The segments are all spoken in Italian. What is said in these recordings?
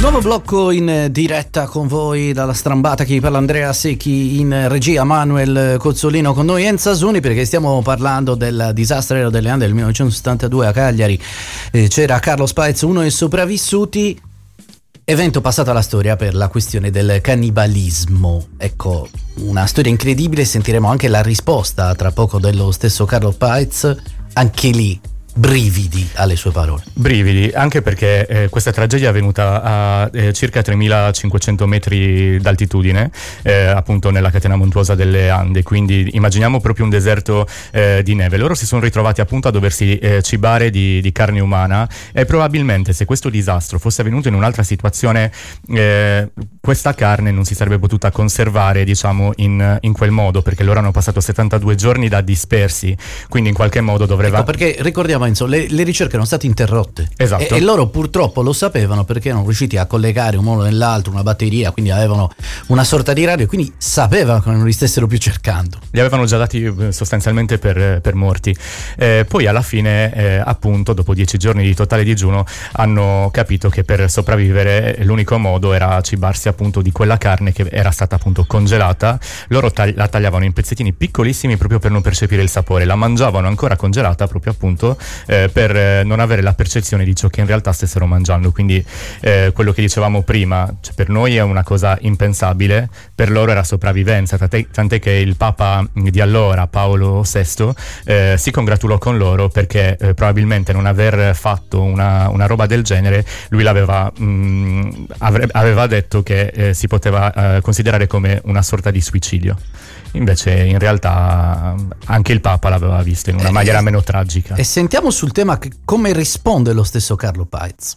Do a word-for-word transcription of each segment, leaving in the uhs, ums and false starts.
Nuovo blocco in diretta con voi dalla Strambata, chi parla Andrea Secchi, in regia Manuel Cozzolino, con noi Enzo Asuni, perché stiamo parlando del disastro aereo delle Ande del millenovecentosettantadue a Cagliari. Eh, c'era Carlos Paez, uno dei sopravvissuti, evento passato alla storia per la questione del cannibalismo. Ecco, una storia incredibile, sentiremo anche la risposta tra poco dello stesso Carlos Paez, anche lì brividi alle sue parole. Brividi, anche perché eh, questa tragedia è avvenuta a eh, circa tremilacinquecento metri d'altitudine, eh, appunto nella catena montuosa delle Ande, quindi immaginiamo proprio un deserto eh, di neve. Loro si sono ritrovati appunto a doversi eh, cibare di, di carne umana, e probabilmente se questo disastro fosse avvenuto in un'altra situazione, eh, questa carne non si sarebbe potuta conservare, diciamo, in, in quel modo, perché loro hanno passato settantadue giorni da dispersi, quindi in qualche modo doveva... Ecco, perché ricordiamo, insomma, le, le ricerche erano state interrotte. Esatto. E, e loro purtroppo lo sapevano, perché erano riusciti a collegare un uno nell'altro una batteria, quindi avevano una sorta di radio, quindi sapevano che non li stessero più cercando. Li avevano già dati sostanzialmente per, per morti. Eh, poi alla fine, eh, appunto, dopo dieci giorni di totale digiuno, hanno capito che per sopravvivere l'unico modo era cibarsi appunto di quella carne che era stata appunto congelata. Loro tagli- la tagliavano in pezzettini piccolissimi proprio per non percepire il sapore, la mangiavano ancora congelata proprio appunto eh, per eh, non avere la percezione di ciò che in realtà stessero mangiando. Quindi eh, quello che dicevamo prima, cioè, per noi è una cosa impensabile, per loro era sopravvivenza, tant'è, tant'è che il Papa di allora, Paolo sesto, eh, si congratulò con loro perché eh, probabilmente non aver fatto una, una roba del genere, lui l'aveva mh, avre- aveva detto che eh, si poteva eh, considerare come una sorta di suicidio. Invece in realtà anche il Papa l'aveva visto in una eh, maniera meno tragica. E sentiamo sul tema che, come risponde lo stesso Carlo Paez.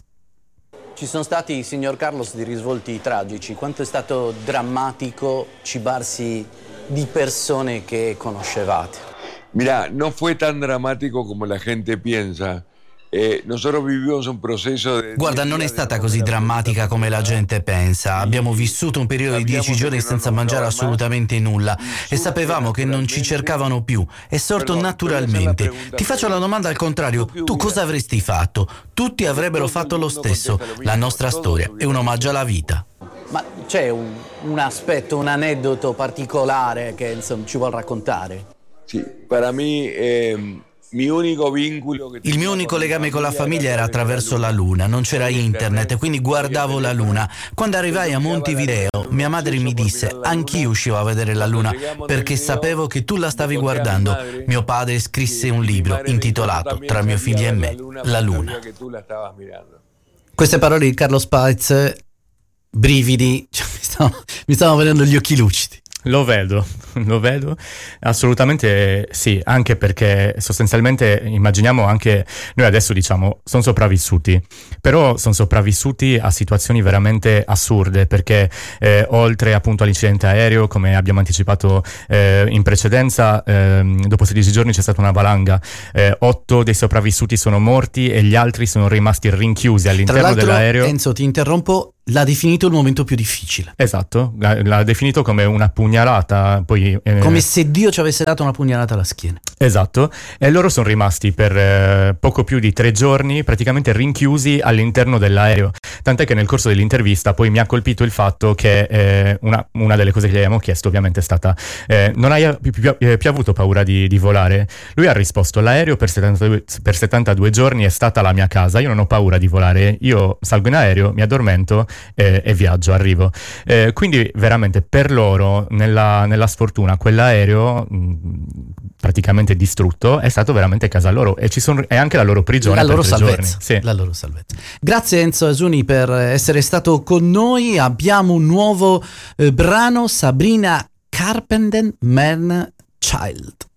Ci sono stati, signor Carlos, dei risvolti tragici. Quanto è stato drammatico cibarsi di persone che conoscevate? Mirá, no fue tan dramático como la gente piensa. Eh, nosotros vivimos un proceso de... Guarda, non è stata così drammatica come la gente pensa. Abbiamo vissuto un periodo di dieci giorni senza mangiare assolutamente nulla e sapevamo che non ci cercavano più. È sorto naturalmente. Ti faccio la domanda al contrario: tu cosa avresti fatto? Tutti avrebbero fatto lo stesso. La nostra storia è un omaggio alla vita. Ma c'è un, un aspetto, un aneddoto particolare che insomma ci vuol raccontare? Sì, per me... Eh... Il mio unico legame con la famiglia era attraverso la luna, non c'era internet, quindi guardavo la luna. Quando arrivai a Montevideo, mia madre mi disse: anch'io uscivo a vedere la luna, perché sapevo che tu la stavi guardando. Mio padre scrisse un libro intitolato Tra mio figlio e me, La luna. Queste parole di Carlos Paez, brividi, cioè, mi stavano, mi stavano venendo gli occhi lucidi. Lo vedo, lo vedo, assolutamente sì, anche perché sostanzialmente immaginiamo anche, noi adesso diciamo sono sopravvissuti, però sono sopravvissuti a situazioni veramente assurde, perché eh, oltre appunto all'incidente aereo, come abbiamo anticipato eh, in precedenza, eh, dopo sedici giorni c'è stata una valanga, eh, otto dei sopravvissuti sono morti e gli altri sono rimasti rinchiusi all'interno Tra l'altro, dell'aereo. Enzo, ti interrompo, l'ha definito il momento più difficile. Esatto, l'ha, l'ha definito come una pugnalata, poi eh, come se Dio ci avesse dato una pugnalata alla schiena. Esatto, e loro sono rimasti per eh, poco più di tre giorni praticamente rinchiusi all'interno dell'aereo, tant'è che nel corso dell'intervista poi mi ha colpito il fatto che eh, una, una delle cose che gli abbiamo chiesto ovviamente è stata eh, non hai più, più, più, più avuto paura di, di volare? Lui ha risposto: l'aereo per settantadue, per settantadue giorni è stata la mia casa, io non ho paura di volare, io salgo in aereo, mi addormento e, e viaggio, arrivo. Eh, quindi veramente per loro nella, nella sfortuna quell'aereo mh, praticamente distrutto è stato veramente casa loro, e ci sono, è anche la loro prigione, la per loro tre salvezza, giorni. Sì. La loro salvezza. Grazie Enzo Asuni per essere stato con noi. Abbiamo un nuovo eh, brano, Sabrina Carpenter, Man Child.